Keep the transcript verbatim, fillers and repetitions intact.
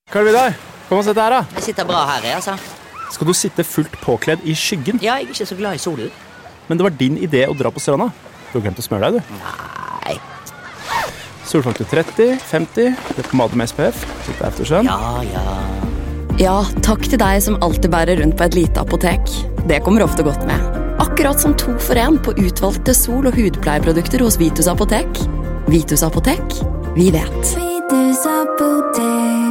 Karl-Vidar, kom og sett her da. Jeg sitter bra her, jeg, altså. Skal du sitte fullt påkledd i skyggen? Ja, jeg er ikke så glad i solen. Men det var din idé å dra på stranda. Du har glemt å smøre deg, du. Nei. Solfaktor tretti, femti, det er pomade med S P F. Sitte eftersøn. Ja, ja. Ja, takk til deg som alltid bærer rundt på et lite apotek. Det kommer ofte godt med. Akkurat som to for en på utvalgte sol- og hudpleieprodukter hos Vitus Apotek. Vitus Apotek, vi vet. Vitus Apotek.